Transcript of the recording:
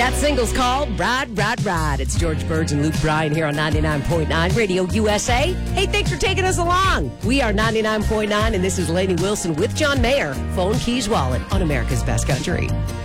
That single's called Ride, Ride, Ride. It's George Burge and Luke Bryan here on 99.9 Radio USA. Hey, thanks for taking us along. We are 99.9, and this is Lainey Wilson with John Mayer. Phone, keys, wallet on America's Best Country.